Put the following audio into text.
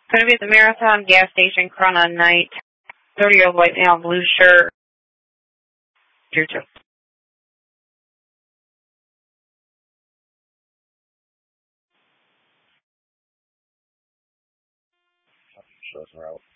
Going to be at the Marathon gas station, Corona night. 30-year-old white male, blue shirt. Tier 2. Shows route.